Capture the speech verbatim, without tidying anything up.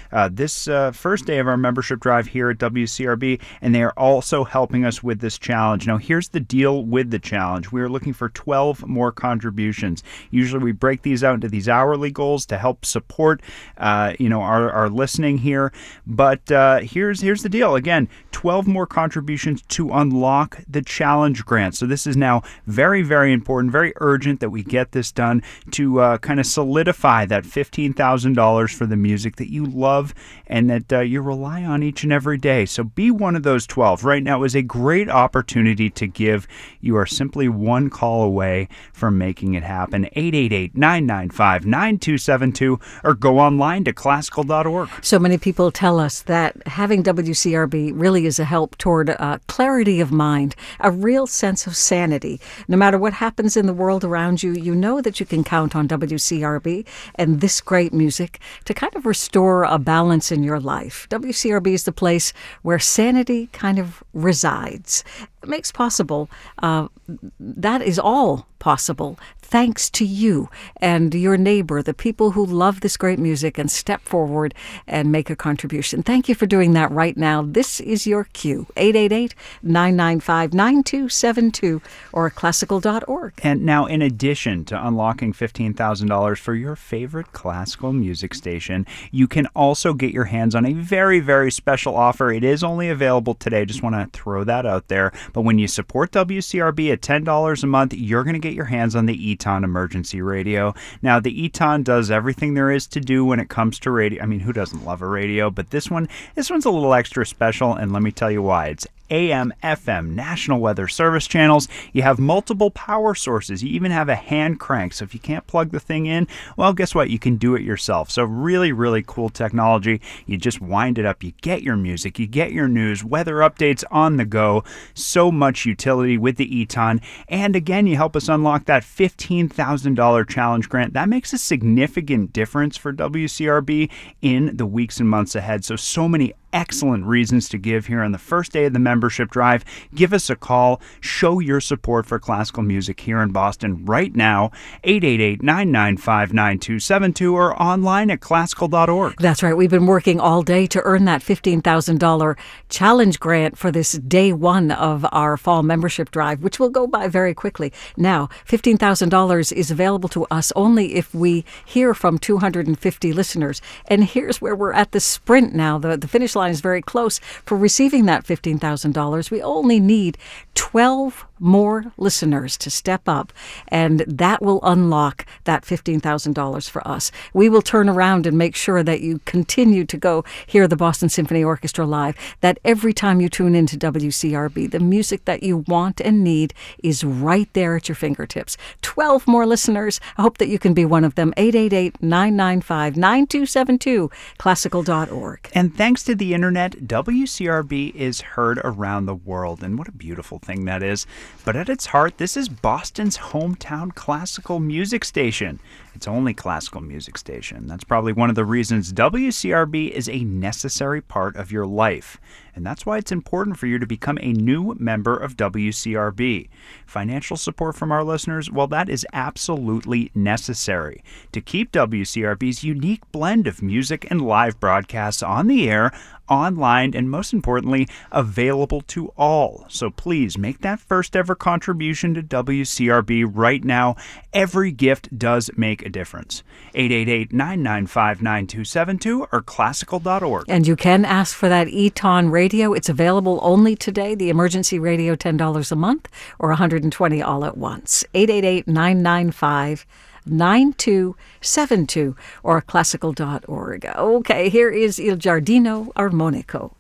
uh, this uh, first day of our membership drive here at W C R B, and they are also helping us with this challenge. Now, here's the deal with the challenge. We are looking for twelve more contributions. Usually we break these out into these hourly goals to help support uh, you know, our, our listening here. But uh, here's, here's the deal. Again, twelve more contributions to unlock the challenge grant. So this is now very, very important, very urgent that we get this done to uh, kind of solidify that fifteen thousand dollars for the music that you love and that uh, you rely on each and every day. So be one of those twelve. Right now is a great opportunity to give. You are simply one call away from making it happen. eight eight eight, nine nine five, nine two seven two or go online to classical dot org. So many people tell us that having W C R B really is a help toward uh, clarity of mind, a real sense of sanity. No matter what happens in the world around you, you know that you can count on W C R B and this great music to kind of restore a balance in your life. W C R B is the place where sanity kind of resides. It makes possible, uh, that is all possible, thanks to you and your neighbor, the people who love this great music and step forward and make a contribution. Thank you for doing that right now. This is your cue, eight eight eight, nine nine five, nine two seven two or classical dot org. And now, in addition to unlocking fifteen thousand dollars for your favorite classical music station, you can also get your hands on a very, very special offer. It is only available today. Just want to throw that out there. But when you support W C R B at ten dollars a month, you're going to get your hands on the Eton Emergency Radio. Now, the Eton does everything there is to do when it comes to radio. I mean, who doesn't love a radio? But this one, this one's a little extra special, and let me tell you why. It's A M, F M, National Weather Service channels. You have multiple power sources. You even have a hand crank. So if you can't plug the thing in, well, guess what? You can do it yourself. So really, really cool technology. You just wind it up. You get your music. You get your news, weather updates on the go. So much utility with the Eton. And again, you help us unlock that fifteen thousand dollars challenge grant. That makes a significant difference for W C R B in the weeks and months ahead. So, so many excellent reasons to give here on the first day of the membership drive. Give us a call. Show your support for classical music here in Boston right now. eight eight eight, nine nine five, nine two seven two or online at classical dot org. That's right. We've been working all day to earn that fifteen thousand dollars challenge grant for this day one of our fall membership drive, which will go by very quickly. Now, fifteen thousand dollars is available to us only if we hear from two hundred fifty listeners. And here's where we're at the sprint now. The, the finish line is very close for receiving that fifteen thousand dollars. We only need twelve more listeners to step up, and that will unlock that fifteen thousand dollars for us. We will turn around and make sure that you continue to go hear the Boston Symphony Orchestra live, that every time you tune into W C R B, the music that you want and need is right there at your fingertips. twelve more listeners. I hope that you can be one of them. eight eight eight, nine nine five, nine two seven two, classical dot org. And thanks to the internet, W C R B is heard around the world, and what a beautiful thing that is. But at its heart, this is Boston's hometown classical music station. Its only classical music station. That's probably one of the reasons W C R B is a necessary part of your life. And that's why it's important for you to become a new member of W C R B. Financial support from our listeners, well, that is absolutely necessary to keep W C R B's unique blend of music and live broadcasts on the air, online, and most importantly, available to all. So please make that first ever contribution to W C R B right now. Every gift does make a difference. eight eight eight, nine nine five, nine two seven two or classical dot org. And you can ask for that Eton radio. It's available only today. The emergency radio, ten dollars a month or one hundred twenty dollars all at once. eight eight eight, nine nine five, nine two seven two or classical dot org. Okay, here is Il Giardino Armonico.